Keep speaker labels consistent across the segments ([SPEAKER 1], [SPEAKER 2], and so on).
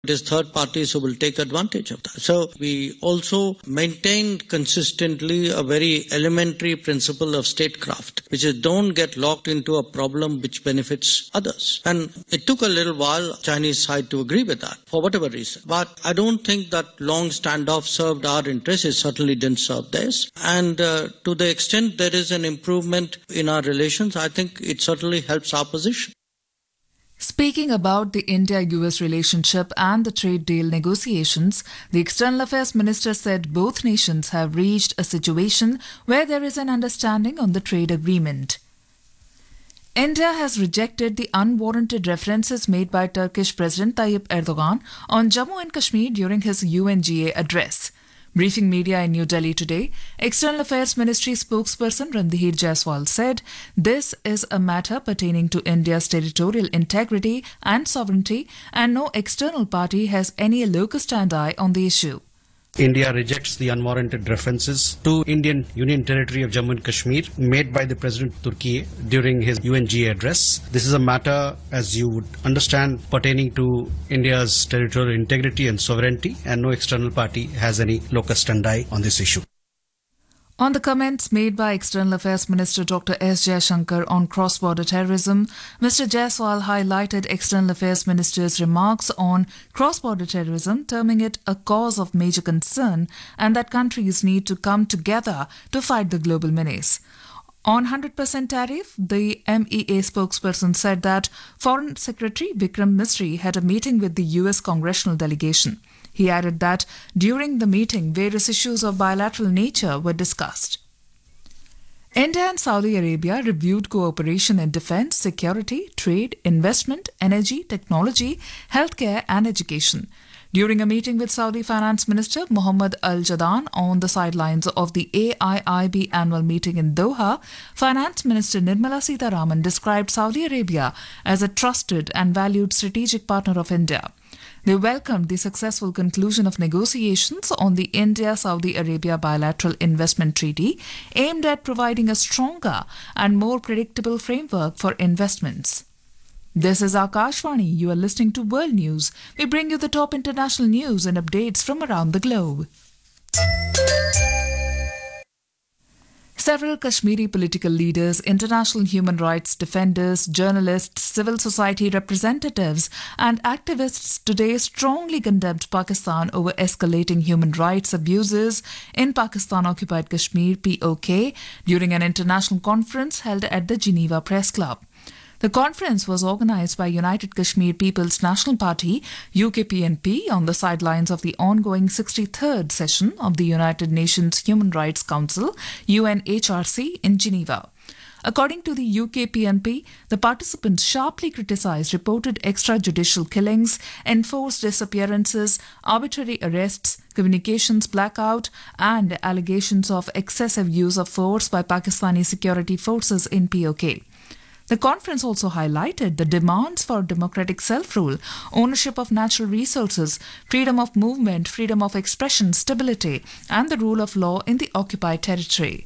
[SPEAKER 1] It is third parties who will take advantage of that. So we also maintained consistently a very elementary principle of statecraft, which is don't get locked into a problem which benefits others. And it took a little while Chinese side to agree with that for whatever reason. But I don't think that long standoff served our interests. It certainly didn't serve theirs. And to the extent there is an improvement in our relations, I think it certainly helps our position.
[SPEAKER 2] Speaking about the India-US relationship and the trade deal negotiations, the External Affairs Minister said both nations have reached a situation where there is an understanding on the trade agreement. India has rejected the unwarranted references made by Turkish President Tayyip Erdogan on Jammu and Kashmir during his UNGA address. Briefing media in New Delhi today, External Affairs Ministry spokesperson Randhir Jaiswal said this is a matter pertaining to India's territorial integrity and sovereignty, and no external party has any locus standi on the issue.
[SPEAKER 3] India rejects the unwarranted references to Indian Union Territory of Jammu and Kashmir made by the President of Turkey during his UNGA address. This is a matter, as you would understand, pertaining to India's territorial integrity and sovereignty, and no external party has any locus standi on this issue.
[SPEAKER 2] On the comments made by External Affairs Minister Dr. S. Jaishankar on cross-border terrorism, Mr. Jaiswal highlighted External Affairs Minister's remarks on cross-border terrorism, terming it a cause of major concern and that countries need to come together to fight the global menace. On 100% tariff, the MEA spokesperson said that Foreign Secretary Vikram Misri had a meeting with the US congressional delegation. He added that during the meeting, various issues of bilateral nature were discussed. India and Saudi Arabia reviewed cooperation in defense, security, trade, investment, energy, technology, healthcare and education. During a meeting with Saudi Finance Minister Mohammed Al Jadaan on the sidelines of the AIIB annual meeting in Doha, Finance Minister Nirmala Sitharaman described Saudi Arabia as a trusted and valued strategic partner of India. They welcomed the successful conclusion of negotiations on the India-Saudi Arabia bilateral investment treaty aimed at providing a stronger and more predictable framework for investments. This is Akashvani. You are listening to World News. We bring you the top international news and updates from around the globe. Several Kashmiri political leaders, international human rights defenders, journalists, civil society representatives and activists today strongly condemned Pakistan over escalating human rights abuses in Pakistan-occupied Kashmir (POK) during an international conference held at the Geneva Press Club. The conference was organised by United Kashmir People's National Party (UKPNP) on the sidelines of the ongoing 63rd session of the United Nations Human Rights Council (UNHRC) in Geneva. According to the UKPNP, the participants sharply criticised reported extrajudicial killings, enforced disappearances, arbitrary arrests, communications blackout, and allegations of excessive use of force by Pakistani security forces in POK. The conference also highlighted the demands for democratic self-rule, ownership of natural resources, freedom of movement, freedom of expression, stability, and the rule of law in the occupied territory.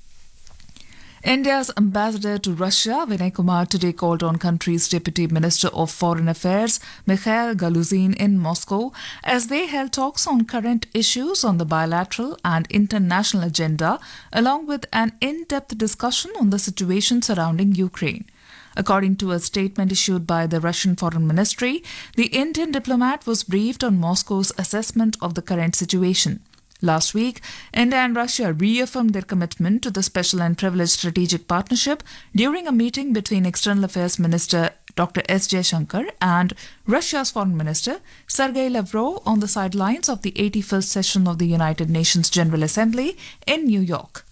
[SPEAKER 2] India's ambassador to Russia, Vinay Kumar, today called on country's Deputy Minister of Foreign Affairs, Mikhail Galuzin, in Moscow as they held talks on current issues on the bilateral and international agenda, along with an in-depth discussion on the situation surrounding Ukraine. According to a statement issued by the Russian Foreign Ministry, the Indian diplomat was briefed on Moscow's assessment of the current situation. Last week, India and Russia reaffirmed their commitment to the special and privileged strategic partnership during a meeting between External Affairs Minister Dr. S. Jaishankar and Russia's Foreign Minister Sergei Lavrov on the sidelines of the 81st session of the United Nations General Assembly in New York.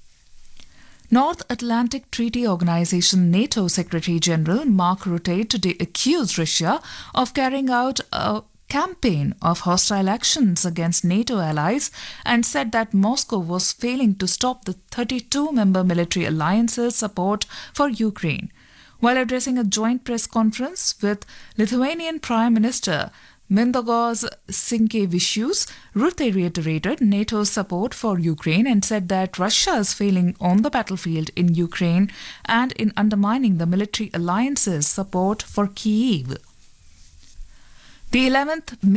[SPEAKER 2] North Atlantic Treaty Organization NATO Secretary General Mark Rutte today accused Russia of carrying out a campaign of hostile actions against NATO allies and said that Moscow was failing to stop the 32-member military alliance's support for Ukraine. While addressing a joint press conference with Lithuanian Prime Minister Mindaugas Sinkevičius, Rutte reiterated NATO's support for Ukraine and said that Russia is failing on the battlefield in Ukraine and in undermining the military alliance's support for Kyiv. The 11th